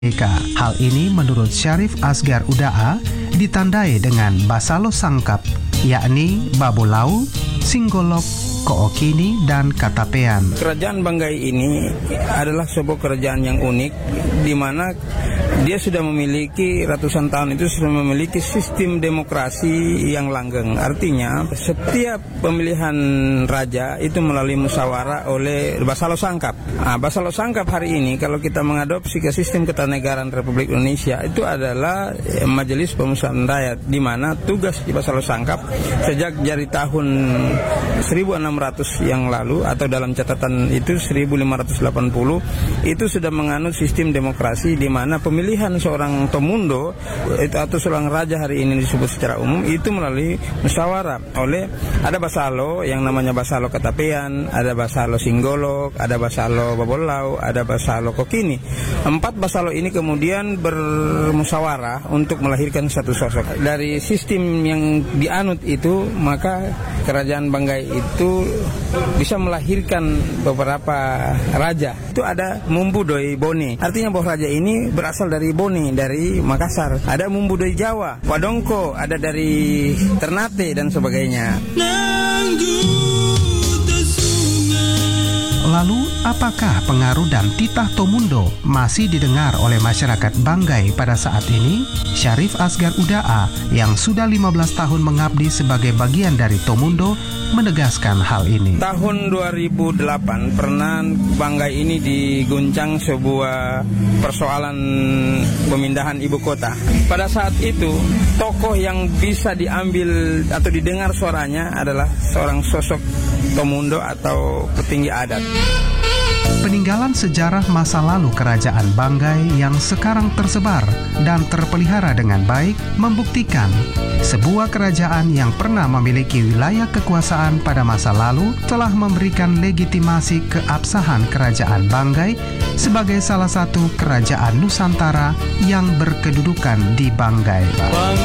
Hal ini menurut Syarif Asgar Udaa ditandai dengan basalo sangkap, yakni Babolau, Singgolok, Kookini, dan Katapean. Kerajaan Banggai ini adalah sebuah kerajaan yang unik, di mana dia sudah memiliki ratusan tahun itu sudah memiliki sistem demokrasi yang langgeng. Artinya setiap pemilihan raja itu melalui musyawarah oleh basalo sangkap. Basalo sangkap hari ini kalau kita mengadopsi ke sistem ketatanegaraan Republik Indonesia itu adalah Majelis Pemusyawaratan Rakyat, di mana tugas di basalo sangkap sejak dari tahun 1600 yang lalu atau dalam catatan itu 1580 itu sudah menganut sistem demokrasi, di mana pemilihan seorang tomundo itu atau seorang raja hari ini disebut secara umum itu melalui musyawarah oleh ada basalo yang namanya basalo Katapean, ada basalo Singgolok, ada basalo Babolau, ada basalo Kokini. 4 basalo ini kemudian bermusyawarah untuk melahirkan satu sosok. Dari sistem yang dianut itu maka kerajaan Banggai itu bisa melahirkan beberapa raja. Itu ada Mumbudoi Bone. Artinya bahwa raja ini berasal dari Bone, dari Makassar. Ada Mumbudoi Jawa, Wadongko, ada dari Ternate dan sebagainya. Lalu, apakah pengaruh dan titah Tomundo masih didengar oleh masyarakat Banggai pada saat ini? Syarif Asgar Udaa yang sudah 15 tahun mengabdi sebagai bagian dari Tomundo menegaskan hal ini. Tahun 2008 pernah Banggai ini diguncang sebuah persoalan pemindahan ibu kota. Pada saat itu, tokoh yang bisa diambil atau didengar suaranya adalah seorang sosok Tomundo atau petinggi adat. Peninggalan sejarah masa lalu kerajaan Banggai yang sekarang tersebar dan terpelihara dengan baik membuktikan sebuah kerajaan yang pernah memiliki wilayah kekuasaan pada masa lalu telah memberikan legitimasi keabsahan kerajaan Banggai sebagai salah satu kerajaan Nusantara yang berkedudukan di Banggai.